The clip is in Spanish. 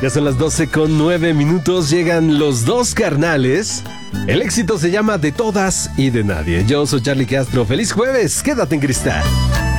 Ya son las 12:09. Llegan los dos carnales. El éxito se llama De Todas y de Nadie. Yo soy Charlie Castro. ¡Feliz jueves! Quédate en Cristal.